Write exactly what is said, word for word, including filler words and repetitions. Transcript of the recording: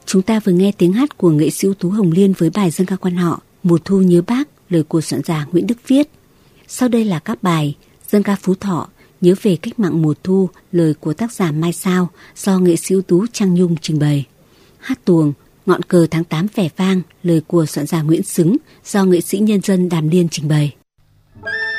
Chúng ta vừa nghe tiếng hát của nghệ sĩ ưu tú Hồng Liên với bài dân ca quan họ Mùa thu nhớ Bác, lời của soạn giả Nguyễn Đức Viết. Sau đây là các bài dân ca Phú Thọ, nhớ về cách mạng mùa thu, lời của tác giả Mai Sao, do nghệ sĩ ưu tú Trang Nhung trình bày. Hát tuồng, ngọn cờ tháng tám vẻ vang, lời của soạn giả Nguyễn Xứng, do nghệ sĩ nhân dân Đàm Liên trình bày.